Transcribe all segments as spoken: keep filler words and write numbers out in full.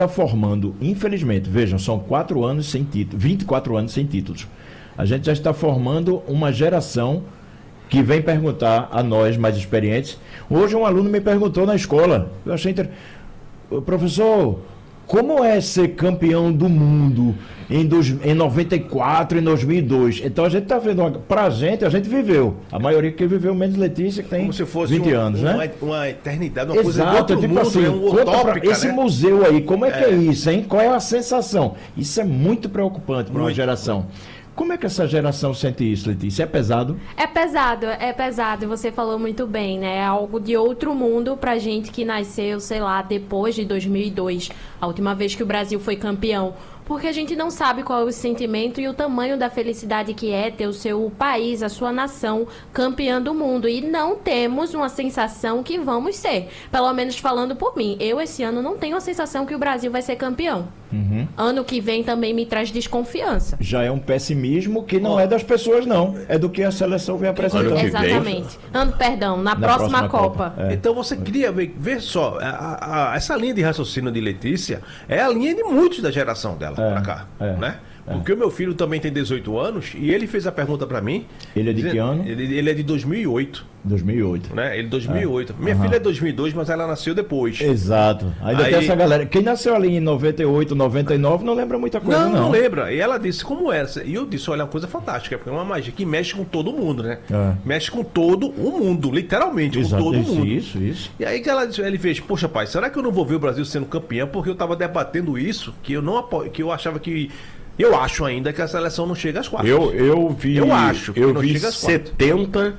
está formando, infelizmente, vejam, são quatro anos sem título, vinte e quatro anos sem títulos. A gente já está formando uma geração que vem perguntar a nós, mais experientes. Hoje um aluno me perguntou na escola, eu achei interessante, professor, como é ser campeão do mundo em, dos, em noventa e quatro, em dois mil e dois? Então a gente está vendo, uma, pra gente, a gente viveu. A maioria que viveu, menos Letícia, que tem como se fosse vinte um, anos, uma, né? Uma eternidade, uma Exato, coisa de outro tipo mundo, assim, é um conta utópica, pra, esse né? museu aí, como é que é. É. isso, hein? Qual é a sensação? Isso é muito preocupante para uma Muito. geração. Como é que essa geração sente isso, Letícia? É pesado? É pesado, é pesado, você falou muito bem, né? É algo de outro mundo pra gente que nasceu, sei lá, depois de dois mil e dois, a última vez que o Brasil foi campeão. Porque a gente não sabe qual é o sentimento e o tamanho da felicidade que é ter o seu país, a sua nação, campeã do mundo. E não temos uma sensação que vamos ser. Pelo menos falando por mim. Eu, esse ano, não tenho a sensação que o Brasil vai ser campeão. Uhum. Ano que vem também me traz desconfiança. Já é um pessimismo que não é das pessoas, não. É do que a seleção vem apresentando. Ano que Exatamente. Ano, perdão, na, Na próxima, próxima Copa. Copa. É. Então você queria ver, ver só, a- a- essa linha de raciocínio de Letícia é a linha de muitos da geração dela É, pra cá, é, né? é. Porque o meu filho também tem dezoito anos e ele fez a pergunta pra mim. Ele é de dizendo- que ano? Ele, ele é de dois mil e oito, dois mil e oito. né? Ele é dois mil e oito. Minha Aham. filha é dois mil e dois, mas ela nasceu depois. Exato. Ainda Aí- tem essa galera. Quem nasceu ali em noventa e oito, noventa e nove não lembra muita coisa, Não, não. não lembra. E ela disse como era. E eu disse, olha, é uma coisa fantástica, porque é uma magia que mexe com todo mundo, né? É. Mexe com todo o mundo, literalmente, Exato. com todo Isso, mundo. isso, isso. E aí que ela, ele fez, poxa pai, será que eu não vou ver o Brasil sendo campeão? Porque eu tava debatendo isso, que eu não apoio, que eu achava que. Eu acho ainda que a seleção não chega às quartas. Eu, eu vi. Eu acho que Eu não vi chega às quartas. setenta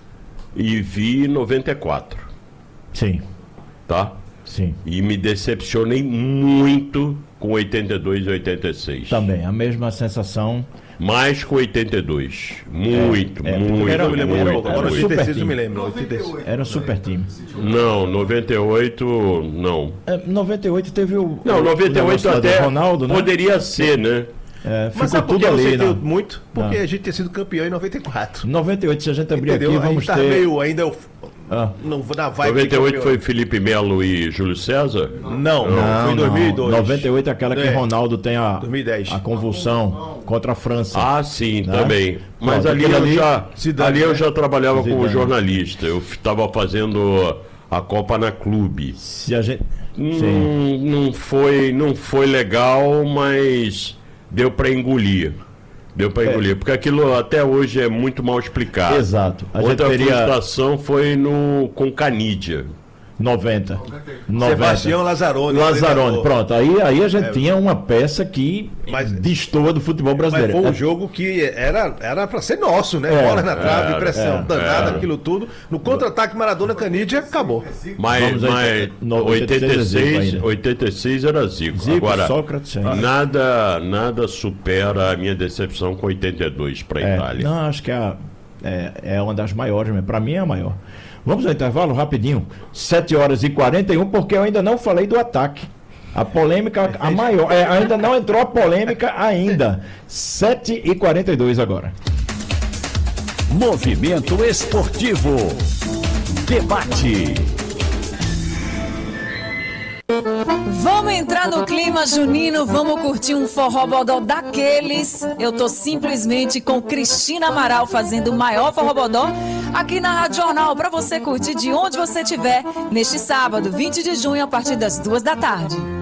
e vi noventa e quatro, Sim, tá? sim. E me decepcionei muito com oitenta e dois e oitenta e seis. Também, a mesma sensação. Mais com oitenta e dois. Muito, É, é, muito, porque era- Eu me lembro um era- pouco. era Agora um oitenta e seis super eu me time. lembro. oitenta e seis. Era um super time. Não, noventa e oito, não. É, noventa e oito teve o. Não, o- noventa e o oito negócio lá do até Ronaldo, né? poderia ser, né? É, Mas ficou sabe por tudo que eu ali, senti né? muito? Porque Ah. a gente tinha sido campeão em noventa e quatro. noventa e oito, se a gente abrir Entendeu? aqui, A gente vamos tá ter. meio ainda eu- Ah. não, na vibe noventa e oito de foi campeão. Felipe Melo e Júlio César? Não, não, foi em não. dois mil e dois. noventa e oito é aquela que É. Ronaldo tem a, dois mil e dez. a convulsão contra a França. Ah, sim, Né? também. Mas Pronto, ali aquele eu ali, já, Zidane, ali eu né? já trabalhava como Zidane. jornalista. Eu estava fazendo a Copa na Clube. Se a gente. Sim. Não, não foi, não foi legal, mas deu para engolir. Deu para engolir, porque aquilo até hoje é muito mal explicado. Exato. A gente Outra teria frustração foi no com Canídia. noventa. noventa. Sebastião Lazzaroni. Lazzaroni, treinador. pronto. Aí, aí a gente tinha uma peça que Mas- destoa do futebol Mas brasileiro. foi um jogo que era, era pra ser nosso, né? É, Bola na trave, era, pressão era, danada, era. aquilo tudo. No contra-ataque, Maradona, Canidia, acabou. Mas, Vamos a mas oitenta- no- oitenta e seis, oitenta e seis oitenta e seis era Zico. Zico, Agora, Sócrates, sim. nada, nada supera a minha decepção com oitenta e dois para a É, Itália. não, acho que é, a- é, é uma das maiores, mesmo. Para mim é a maior. Vamos ao intervalo rapidinho. sete horas e quarenta e um, porque eu ainda não falei do ataque. A polêmica, a maior. É, ainda não entrou a polêmica ainda. sete e quarenta e dois agora. Movimento Esportivo. Debate. Vamos entrar no clima junino, vamos curtir um forró bodó daqueles. Eu tô simplesmente com Cristina Amaral fazendo o maior forró bodó aqui na Rádio Jornal para você curtir de onde você estiver neste sábado, vinte de junho, a partir das duas da tarde.